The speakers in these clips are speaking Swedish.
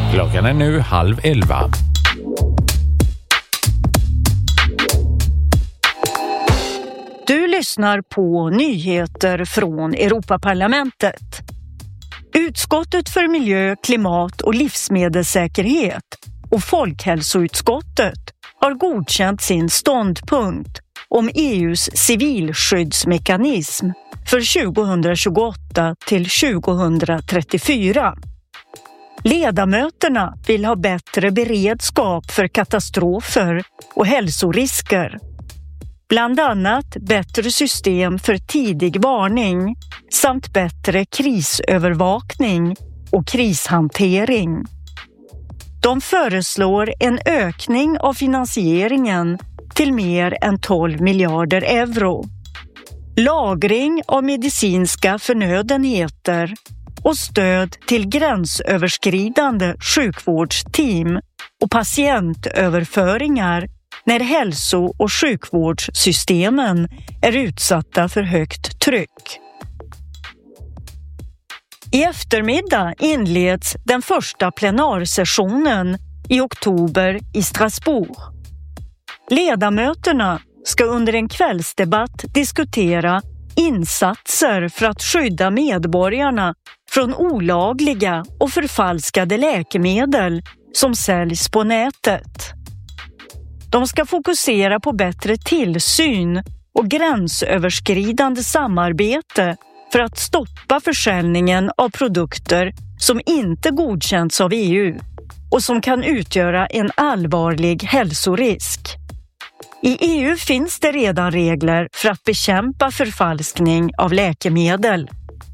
Klockan är nu 10:30. Du lyssnar på nyheter från Europaparlamentet. Utskottet för miljö, klimat och livsmedelssäkerhet och Folkhälsoutskottet har godkänt sin ståndpunkt om EUs civilskyddsmekanism för 2028 till 2034. Ledamöterna vill ha bättre beredskap för katastrofer och hälsorisker. Bland annat bättre system för tidig varning samt bättre krisövervakning och krishantering. De föreslår en ökning av finansieringen till mer än 12 miljarder euro. Lagring av medicinska förnödenheter och stöd till gränsöverskridande sjukvårdsteam och patientöverföringar när hälso- och sjukvårdssystemen är utsatta för högt tryck. I eftermiddag inleds den första plenarsessionen i oktober i Strasbourg. Ledamöterna ska under en kvällsdebatt diskutera insatser för att skydda medborgarna från olagliga och förfalskade läkemedel som säljs på nätet. De ska fokusera på bättre tillsyn och gränsöverskridande samarbete för att stoppa försäljningen av produkter som inte godkänts av EU och som kan utgöra en allvarlig hälsorisk. I EU finns det redan regler för att bekämpa förfalskning av läkemedel.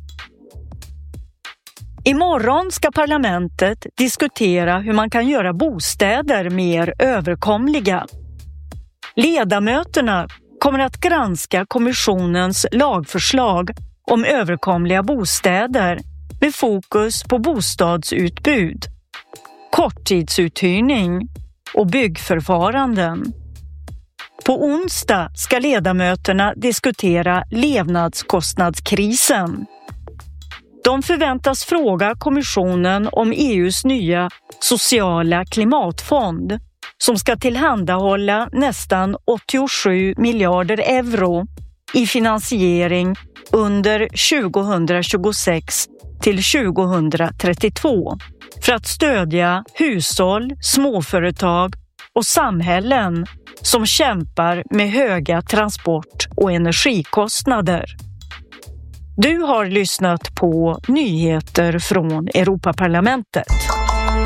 Imorgon ska parlamentet diskutera hur man kan göra bostäder mer överkomliga. Ledamöterna kommer att granska kommissionens lagförslag om överkomliga bostäder med fokus på bostadsutbud, korttidsuthyrning och byggförfaranden. På onsdag ska ledamöterna diskutera levnadskostnadskrisen. De förväntas fråga kommissionen om EUs nya sociala klimatfond som ska tillhandahålla nästan 87 miljarder euro i finansiering under 2026 till 2032 för att stödja hushåll, småföretag och samhällen som kämpar med höga transport- och energikostnader. Du har lyssnat på nyheter från Europaparlamentet.